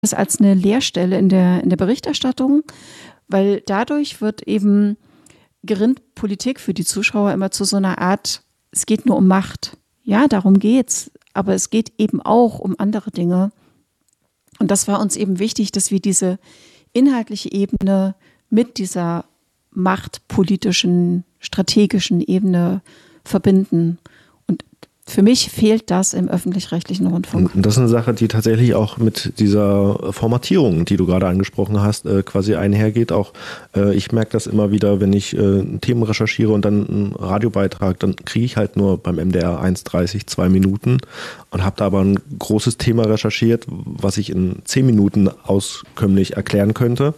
das als eine Leerstelle in der Berichterstattung, weil dadurch gerinnt Politik für die Zuschauer immer zu so einer Art, es geht nur um Macht. Ja, darum geht's, aber es geht eben auch um andere Dinge. Und das war uns eben wichtig, dass wir diese inhaltliche Ebene mit dieser machtpolitischen, strategischen Ebene verbinden. Und für mich fehlt das im öffentlich-rechtlichen Rundfunk. Und das ist eine Sache, die tatsächlich auch mit dieser Formatierung, die du gerade angesprochen hast, quasi einhergeht. Auch ich merke das immer wieder, wenn ich Themen recherchiere und dann einen Radiobeitrag, dann kriege ich halt nur beim MDR 1,30 2 Minuten und habe da aber ein großes Thema recherchiert, was ich in 10 Minuten auskömmlich erklären könnte.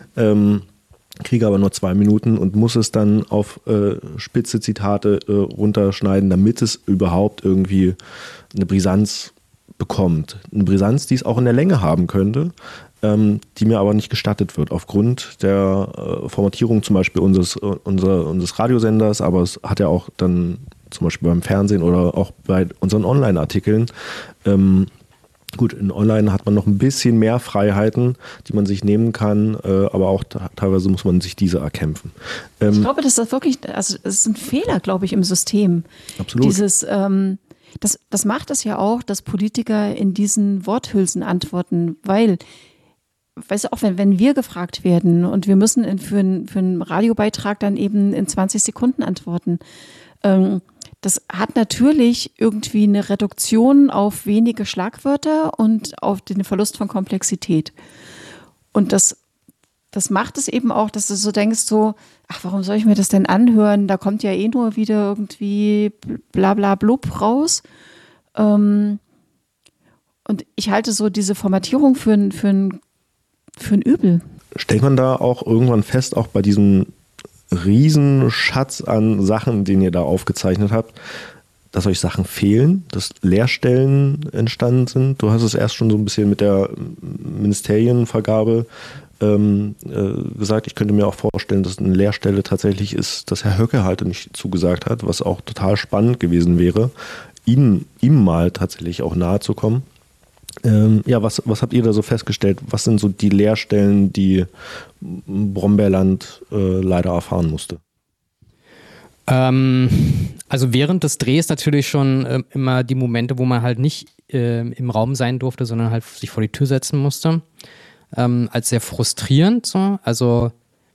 Kriege aber nur 2 Minuten und muss es dann auf spitze Zitate runterschneiden, damit es überhaupt irgendwie eine Brisanz bekommt. Eine Brisanz, die es auch in der Länge haben könnte, die mir aber nicht gestattet wird, aufgrund der Formatierung zum Beispiel unseres Radiosenders, aber es hat ja auch dann zum Beispiel beim Fernsehen oder auch bei unseren Online-Artikeln. Gut, in Online hat man noch ein bisschen mehr Freiheiten, die man sich nehmen kann, aber auch teilweise muss man sich diese erkämpfen. Ich glaube, das ist wirklich, also es ist ein Fehler, glaube ich, im System. Absolut. Das macht es ja auch, dass Politiker in diesen Worthülsen antworten, weil, weißt du, auch wenn wir gefragt werden und wir müssen für einen Radiobeitrag dann eben in 20 Sekunden antworten, das hat natürlich irgendwie eine Reduktion auf wenige Schlagwörter und auf den Verlust von Komplexität. Und das macht es eben auch, dass du so denkst, ach, warum soll ich mir das denn anhören? Da kommt ja eh nur wieder irgendwie bla bla blub raus. Und ich halte so diese Formatierung für ein Übel. Stellt man da auch irgendwann fest, auch bei diesem Riesenschatz an Sachen, den ihr da aufgezeichnet habt, dass euch Sachen fehlen, dass Leerstellen entstanden sind? Du hast es erst schon so ein bisschen mit der Ministerienvergabe gesagt. Ich könnte mir auch vorstellen, dass eine Leerstelle tatsächlich ist, dass Herr Höcke halt nicht zugesagt hat, was auch total spannend gewesen wäre, ihm mal tatsächlich auch nahe zu kommen. Was habt ihr da so festgestellt? Was sind so die Leerstellen, die Brombeerland leider erfahren musste? Also während des Drehs natürlich schon immer die Momente, wo man halt nicht im Raum sein durfte, sondern halt sich vor die Tür setzen musste, als sehr frustrierend. So. Also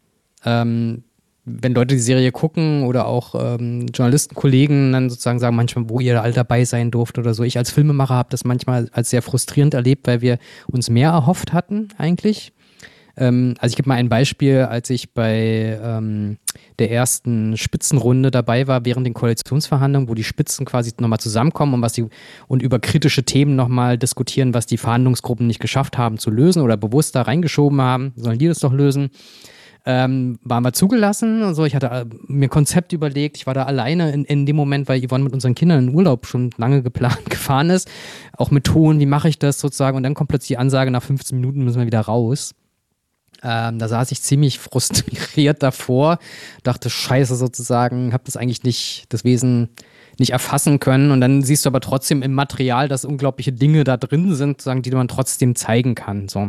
wenn Leute die Serie gucken oder auch Journalistenkollegen dann sozusagen sagen manchmal, wo ihr all dabei sein durft oder so. Ich als Filmemacher habe das manchmal als sehr frustrierend erlebt, weil wir uns mehr erhofft hatten eigentlich. Also ich gebe mal ein Beispiel, als ich bei der ersten Spitzenrunde dabei war, während den Koalitionsverhandlungen, wo die Spitzen quasi nochmal zusammenkommen und über kritische Themen nochmal diskutieren, was die Verhandlungsgruppen nicht geschafft haben zu lösen oder bewusst da reingeschoben haben, sollen die das doch lösen. Waren wir zugelassen und so. Ich hatte mir ein Konzept überlegt. Ich war da alleine in dem Moment, weil Yvonne mit unseren Kindern in Urlaub schon lange geplant gefahren ist. Auch mit Ton, wie mache ich das sozusagen? Und dann kommt plötzlich die Ansage, nach 15 Minuten müssen wir wieder raus. Da saß ich ziemlich frustriert davor, dachte, scheiße sozusagen, habe das eigentlich nicht, das Wesen nicht erfassen können. Und dann siehst du aber trotzdem im Material, dass unglaubliche Dinge da drin sind, sozusagen, die man trotzdem zeigen kann. So.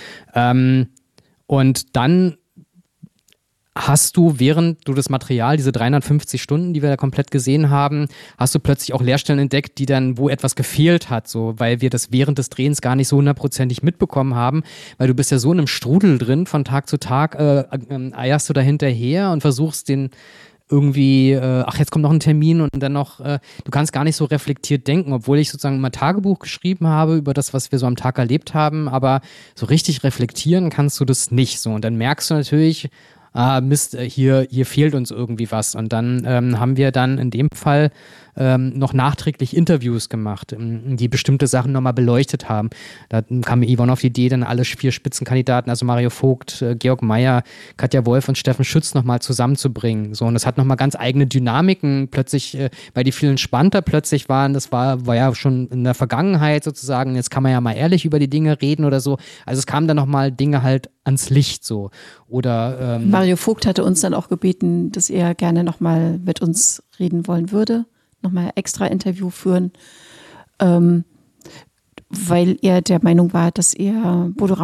Und dann hast du, während du das Material, diese 350 Stunden, die wir da komplett gesehen haben, hast du plötzlich auch Leerstellen entdeckt, die dann, wo etwas gefehlt hat, so, weil wir das während des Drehens gar nicht so 100%ig mitbekommen haben, weil du bist ja so in einem Strudel drin, von Tag zu Tag eierst du da hinterher und versuchst den irgendwie, jetzt kommt noch ein Termin und dann noch, du kannst gar nicht so reflektiert denken, obwohl ich sozusagen mal Tagebuch geschrieben habe über das, was wir so am Tag erlebt haben, aber so richtig reflektieren kannst du das nicht so. Und dann merkst du natürlich, Mist, hier fehlt uns irgendwie was. Und dann haben wir dann in dem Fall noch nachträglich Interviews gemacht, die bestimmte Sachen nochmal beleuchtet haben. Da kam Yvonne auf die Idee, dann alle 4 Spitzenkandidaten, also Mario Vogt, Georg Mayer, Katja Wolf und Steffen Schütz nochmal zusammenzubringen. So, und das hat nochmal ganz eigene Dynamiken plötzlich, weil die viel entspannter plötzlich waren. Das war ja schon in der Vergangenheit sozusagen. Jetzt kann man ja mal ehrlich über die Dinge reden oder so. Also es kamen dann nochmal Dinge halt ans Licht so. Oder Mario Vogt hatte uns dann auch gebeten, dass er gerne nochmal mit uns reden wollen würde. Nochmal extra Interview führen. weil er der Meinung war, dass er Bodo